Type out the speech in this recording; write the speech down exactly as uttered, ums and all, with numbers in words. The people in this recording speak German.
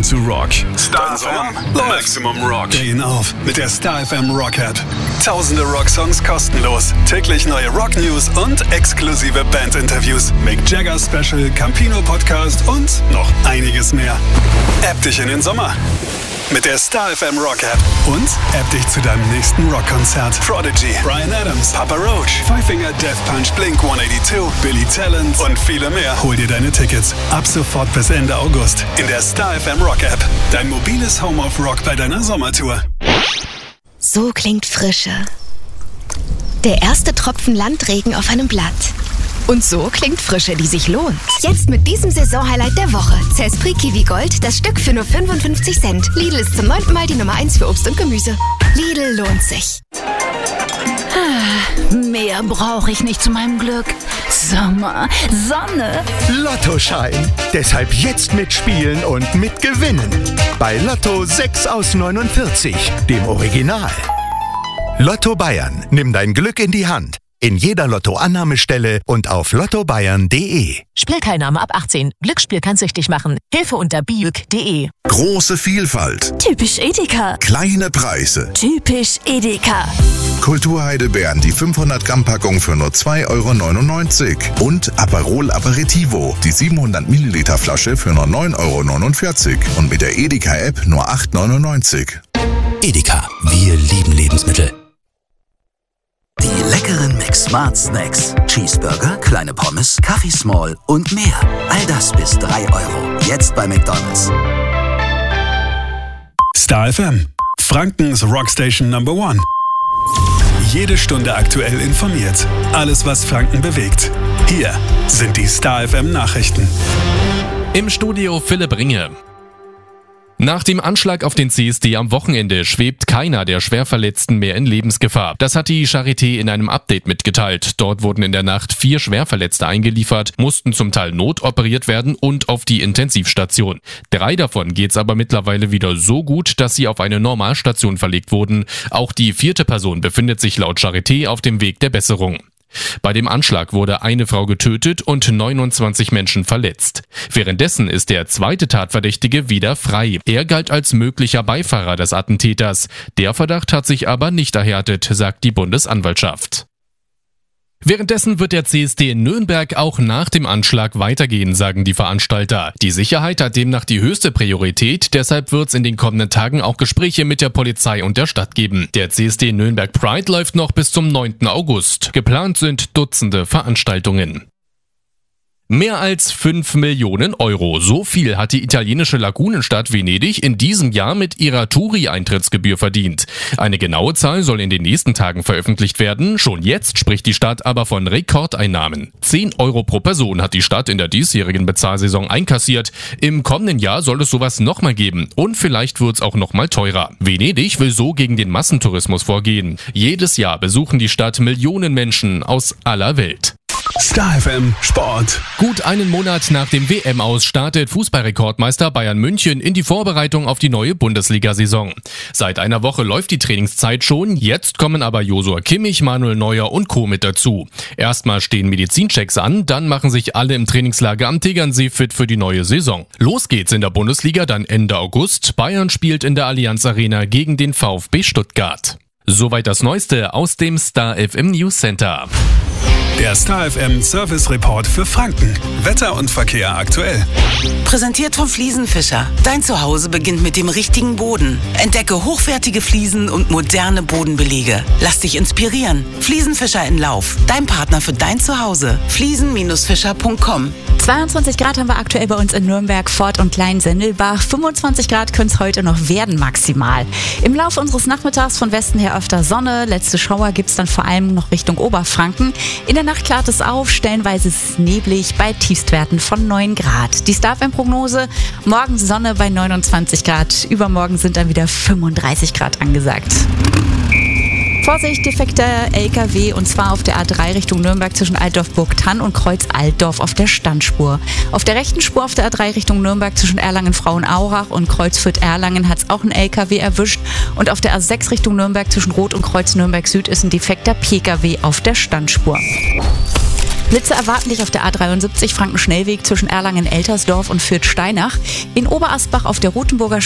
to Rock. Star F M, Maximum Rock. Drehen auf mit der Star F M Rock App. Tausende Rocksongs kostenlos. Täglich neue Rock News und exklusive Bandinterviews. Mick Jagger Special, Campino Podcast und noch einiges mehr. App dich in den Sommer mit der Star F M Rock App und App dich zu deinem nächsten Rockkonzert. Prodigy, Bryan Adams, Papa Roach, Five Finger Death Punch, Blink hundertzweiundachtzig, Billy Talent und viele mehr. Hol dir deine Tickets ab sofort bis Ende August in der Star F M Rock App. Dein mobiles Home of Rock bei deiner Sommertour. So klingt Frische. Der erste Tropfen Landregen auf einem Blatt. Und so klingt Frische, die sich lohnt. Jetzt mit diesem Saisonhighlight der Woche. Zespri Kiwi Gold, das Stück für nur fünfundfünfzig Cent. Lidl ist zum neunten Mal die Nummer eins für Obst und Gemüse. Lidl lohnt sich. Ah, mehr brauche ich nicht zu meinem Glück. Sommer, Sonne. Lottoschein. Deshalb jetzt mitspielen und mitgewinnen. Bei Lotto sechs aus neunundvierzig, dem Original. Lotto Bayern. Nimm dein Glück in die Hand. In jeder Lotto-Annahmestelle und auf lotto bayern punkt de. Spielteilnahme ab achtzehn. Glücksspiel kann süchtig machen. Hilfe unter biüg punkt de. Große Vielfalt. Typisch Edeka. Kleine Preise. Typisch Edeka. Kulturheidelbeeren, die fünfhundert Gramm Packung für nur zwei Euro neunundneunzig. Und Aperol Aperitivo, die siebenhundert Milliliter Flasche für nur neun Euro neunundvierzig. Und mit der Edeka-App nur acht Euro neunundneunzig. Edeka, wir lieben Lebensmittel. Die leckeren McSmart Snacks. Cheeseburger, kleine Pommes, Kaffee Small und mehr. All das bis drei Euro. Jetzt bei McDonald's. Star F M, Frankens Rockstation Number One. Jede Stunde aktuell informiert. Alles, was Franken bewegt. Hier sind die Star F M Nachrichten. Im Studio Philipp Ringe. Nach dem Anschlag auf den C S D am Wochenende schwebt keiner der Schwerverletzten mehr in Lebensgefahr. Das hat die Charité in einem Update mitgeteilt. Dort wurden in der Nacht vier Schwerverletzte eingeliefert, mussten zum Teil notoperiert werden und auf die Intensivstation. Drei davon geht's aber mittlerweile wieder so gut, dass sie auf eine Normalstation verlegt wurden. Auch die vierte Person befindet sich laut Charité auf dem Weg der Besserung. Bei dem Anschlag wurde eine Frau getötet und neunundzwanzig Menschen verletzt. Währenddessen ist der zweite Tatverdächtige wieder frei. Er galt als möglicher Beifahrer des Attentäters. Der Verdacht hat sich aber nicht erhärtet, sagt die Bundesanwaltschaft. Währenddessen wird der C S D in Nürnberg auch nach dem Anschlag weitergehen, sagen die Veranstalter. Die Sicherheit hat demnach die höchste Priorität, deshalb wird es in den kommenden Tagen auch Gespräche mit der Polizei und der Stadt geben. Der C S D Nürnberg Pride läuft noch bis zum neunten August. Geplant sind Dutzende Veranstaltungen. Mehr als fünf Millionen Euro. So viel hat die italienische Lagunenstadt Venedig in diesem Jahr mit ihrer Touri-Eintrittsgebühr verdient. Eine genaue Zahl soll in den nächsten Tagen veröffentlicht werden. Schon jetzt spricht die Stadt aber von Rekordeinnahmen. zehn Euro pro Person hat die Stadt in der diesjährigen Bezahlsaison einkassiert. Im kommenden Jahr soll es sowas nochmal geben. Und vielleicht wird es auch nochmal teurer. Venedig will so gegen den Massentourismus vorgehen. Jedes Jahr besuchen die Stadt Millionen Menschen aus aller Welt. Star F M Sport. Gut einen Monat nach dem W M-Aus startet Fußballrekordmeister Bayern München in die Vorbereitung auf die neue Bundesliga-Saison. Seit einer Woche läuft die Trainingszeit schon, jetzt kommen aber Josua Kimmich, Manuel Neuer und Co. mit dazu. Erstmal stehen Medizinchecks an, dann machen sich alle im Trainingslager am Tegernsee fit für die neue Saison. Los geht's in der Bundesliga dann Ende August. Bayern spielt in der Allianz Arena gegen den VfB Stuttgart. Soweit das Neueste aus dem Star F M News Center. Der Star F M Service Report für Franken. Wetter und Verkehr aktuell. Präsentiert von Fliesenfischer. Dein Zuhause beginnt mit dem richtigen Boden. Entdecke hochwertige Fliesen und moderne Bodenbelege. Lass dich inspirieren. Fliesenfischer in Lauf. Dein Partner für dein Zuhause. fliesen Fischer punkt com. zweiundzwanzig Grad haben wir aktuell bei uns in Nürnberg, Fort und Klein-Sendelbach. fünfundzwanzig Grad können es heute noch werden maximal. Im Laufe unseres Nachmittags von Westen her öfter Sonne. Letzte Schauer gibt es dann vor allem noch Richtung Oberfranken. In der Nacht klart es auf, stellenweise ist es neblig bei Tiefstwerten von neun Grad. Die Star F M-Prognose, morgen Sonne bei neunundzwanzig Grad, übermorgen sind dann wieder fünfunddreißig Grad angesagt. Vorsicht, defekter L K W und zwar auf der A drei Richtung Nürnberg zwischen Altdorf-Burgthann und Kreuz-Altdorf auf der Standspur. Auf der rechten Spur auf der A drei Richtung Nürnberg zwischen Erlangen-Frauenaurach und Kreuz-Fürth-Erlangen hat es auch ein L K W erwischt und auf der A sechs Richtung Nürnberg zwischen Roth und Kreuz-Nürnberg-Süd ist ein defekter P K W auf der Standspur. Blitze erwarten dich auf der A dreiundsiebzig Franken-Schnellweg zwischen Erlangen-Eltersdorf und Fürth-Steinach, in Oberasbach auf der Rotenburger